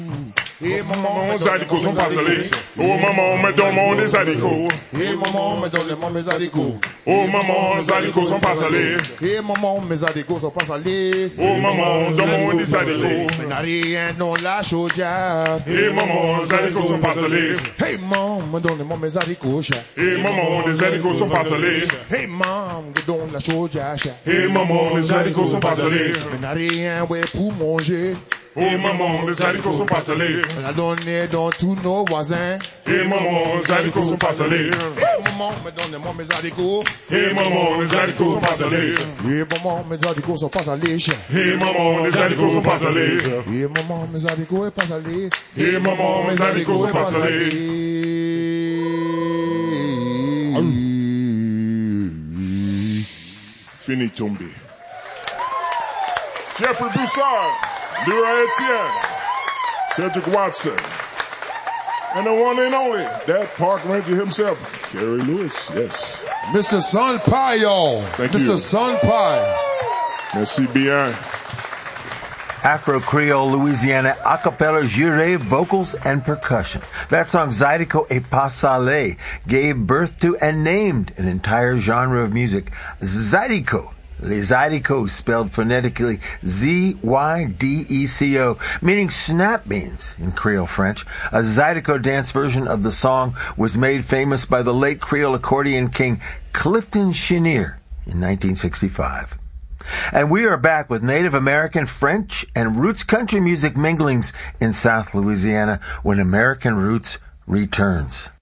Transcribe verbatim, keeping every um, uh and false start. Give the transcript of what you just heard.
Et maman, mes haricots sont pas salés. Oh maman, mais donne-moi des haricots. Et maman, mais donne-moi mes haricots. Oh maman, mes haricots sont pas salés. Et maman, mes haricots sont pas salés. Oh maman, donne-moi des haricots. Mais n'a rien dans la chaudière. Et maman, les haricots sont pas salés. Hey maman, donne-moi mes haricots. Et maman, les haricots sont pas salés. Hey maman, donne la chaudière. Et maman, les haricots sont pas salés. Mais n'a rien ouais, pour manger. Oh maman, les haricots sont pas salés. On a donné dans tous nos voisins. Et maman, les haricots sont pas salés. Hey maman, mais donne-moi mes haricots. Et maman, les haricots sont pas salés. Et maman, mes haricots sont pas salés. Et maman, les haricots sont pas salés. Et maman, mes haricots sont pas salés. Et maman, mes haricots sont pas salés. Fini tombé. Jeffrey Broussard, Leroy Etienne, Cedric Watson, and the one and only, that park ranger himself, Kerry Lewis, yes. Mister Sun Pie, y'all. Thank Mister you. Sun Pie. Merci bien. Afro-Creole Louisiana acapella juré vocals and percussion. That song, Zydeco et Pas Salé, gave birth to and named an entire genre of music. Zydeco. Les Zydecos, spelled phonetically Z Y D E C O, meaning snap beans in Creole French. A Zydeco dance version of the song was made famous by the late Creole accordion king Clifton Chenier in nineteen sixty-five. And we are back with Native American, French, and roots country music minglings in South Louisiana when American Roots returns.